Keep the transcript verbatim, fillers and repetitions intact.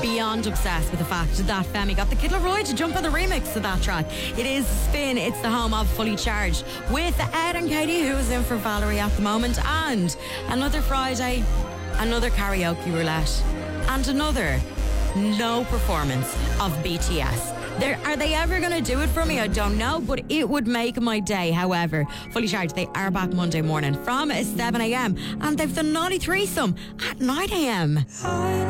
beyond obsessed with the fact that Femi got the Kid Laroi to jump on the remix of that track. It is Spin. It's the home of Fully Charged with Ed and Katie, who is in for Valerie at the moment, and another Friday, another karaoke roulette, and another no performance of B T S. They're, are they ever going to do it for me? I don't know, but it would make my day. However, Fully Charged, they are back Monday morning from seven a.m. and they've done Naughty Threesome at nine a.m.